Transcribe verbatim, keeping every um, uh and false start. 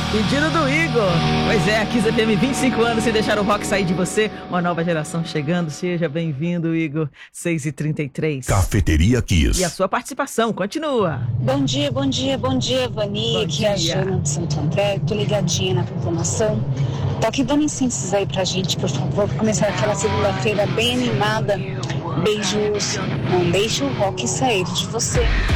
Pedido do Igor. Pois é, a Kiss F M, vinte e cinco anos sem deixar o rock sair de você. Uma nova geração chegando. Seja bem-vindo, Igor. seis e trinta e três. Cafeteria Kiss. E a sua participação, continua. Bom dia, bom dia, bom dia, Vani. Aqui é a Jana de Santo André. Tô ligadinha na programação. Tô aqui dando em síntese aí pra gente, por favor, pra começar aquela segunda-feira bem animada. Beijos. Não deixe o rock sair de você.